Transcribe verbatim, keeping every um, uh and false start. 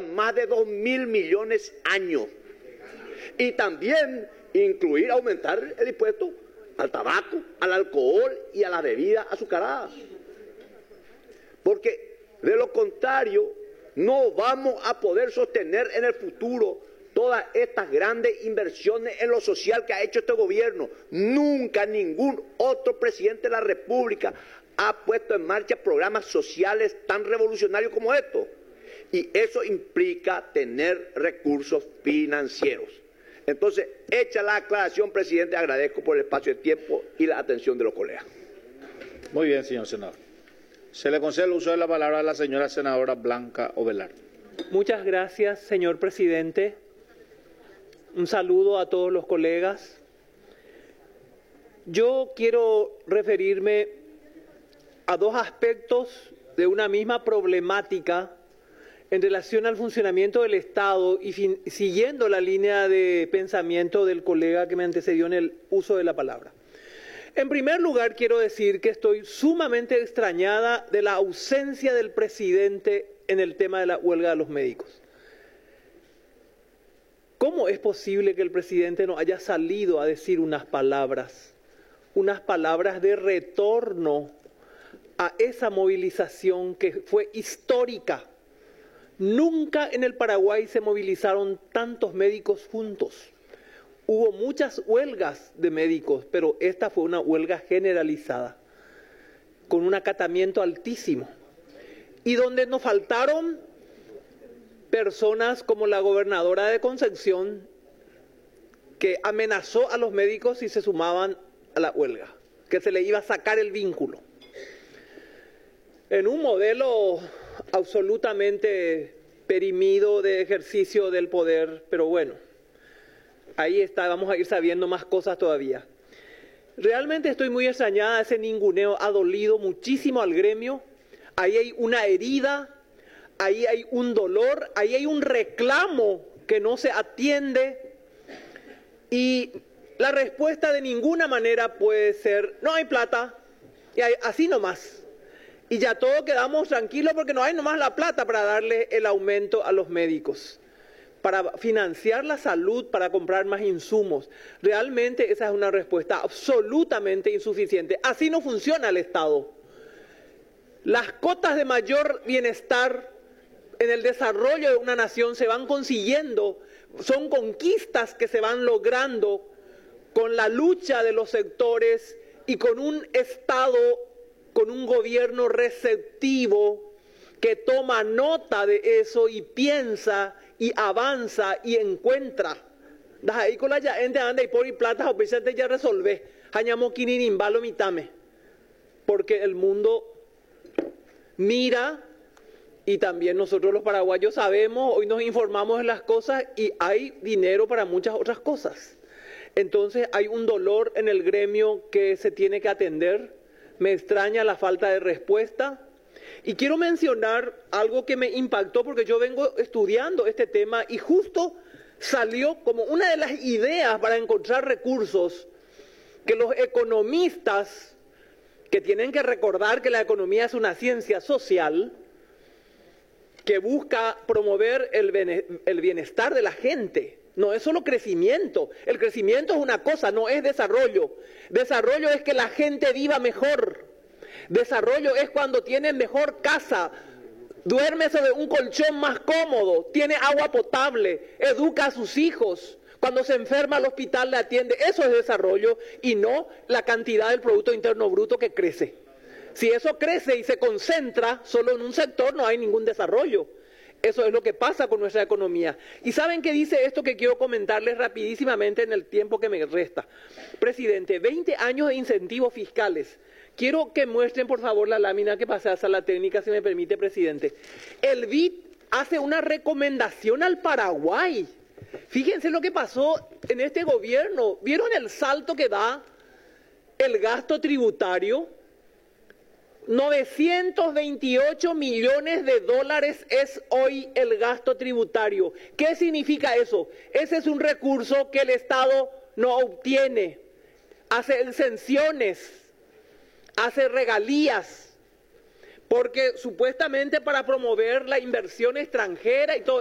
más de dos mil millones año. Y también incluir, aumentar el impuesto al tabaco, al alcohol y a las bebidas azucaradas. Porque de lo contrario, no vamos a poder sostener en el futuro todas estas grandes inversiones en lo social que ha hecho este gobierno. Nunca ningún otro presidente de la República ha puesto en marcha programas sociales tan revolucionarios como estos. Y eso implica tener recursos financieros. Entonces, hecha la aclaración, presidente, agradezco por el espacio de tiempo y la atención de los colegas. Muy bien, señor senador. Se le concede el uso de la palabra a la señora senadora Blanca Ovelar. Muchas gracias, señor presidente. Un saludo a todos los colegas. Yo quiero referirme a dos aspectos de una misma problemática en relación al funcionamiento del Estado y fin, siguiendo la línea de pensamiento del colega que me antecedió en el uso de la palabra. En primer lugar, quiero decir que estoy sumamente extrañada de la ausencia del presidente en el tema de la huelga de los médicos. ¿Cómo es posible que el presidente no haya salido a decir unas palabras, unas palabras de retorno a esa movilización que fue histórica? Nunca en el Paraguay se movilizaron tantos médicos juntos. Hubo muchas huelgas de médicos, pero esta fue una huelga generalizada, con un acatamiento altísimo. Y donde nos faltaron personas como la gobernadora de Concepción, que amenazó a los médicos si se sumaban a la huelga, que se le iba a sacar el vínculo. En un modelo absolutamente perimido de ejercicio del poder, pero bueno, ahí está, vamos a ir sabiendo más cosas todavía. Realmente estoy muy extrañada, ese ninguneo ha dolido muchísimo al gremio, ahí hay una herida, ahí hay un dolor, ahí hay un reclamo que no se atiende y la respuesta de ninguna manera puede ser, no hay plata, y hay, así nomás. Y ya todos quedamos tranquilos porque no hay nomás la plata para darle el aumento a los médicos, para financiar la salud, para comprar más insumos. Realmente esa es una respuesta absolutamente insuficiente. Así no funciona el Estado. Las cotas de mayor bienestar en el desarrollo de una nación se van consiguiendo, son conquistas que se van logrando con la lucha de los sectores y con un Estado, con un gobierno receptivo que toma nota de eso y piensa y avanza y encuentra. Ahí con la gente anda y por y plata o presente ya resolve. Hañamo kininimbalo mitame. Porque el mundo mira y también nosotros los paraguayos sabemos, hoy nos informamos de las cosas y hay dinero para muchas otras cosas. Entonces hay un dolor en el gremio que se tiene que atender. Me extraña la falta de respuesta. Y quiero mencionar algo que me impactó porque yo vengo estudiando este tema y justo salió como una de las ideas para encontrar recursos que los economistas, que tienen que recordar que la economía es una ciencia social, que busca promover el bienestar de la gente. No es solo crecimiento. El crecimiento es una cosa, no es desarrollo. Desarrollo es que la gente viva mejor. Desarrollo es cuando tiene mejor casa, duerme sobre un colchón más cómodo, tiene agua potable, educa a sus hijos. Cuando se enferma al hospital le atiende. Eso es desarrollo y no la cantidad del Producto Interno Bruto que crece. Si eso crece y se concentra solo en un sector, no hay ningún desarrollo. Eso es lo que pasa con nuestra economía. ¿Y saben qué dice esto que quiero comentarles rapidísimamente en el tiempo que me resta? Presidente, veinte años de incentivos fiscales. Quiero que muestren, por favor, la lámina que pasa a sala técnica, si me permite, presidente. El B I D hace una recomendación al Paraguay. Fíjense lo que pasó en este gobierno. ¿Vieron el salto que da el gasto tributario? novecientos veintiocho millones de dólares es hoy el gasto tributario. ¿Qué significa eso? Ese es un recurso que el Estado no obtiene. Hace exenciones, hace regalías, porque supuestamente para promover la inversión extranjera y todo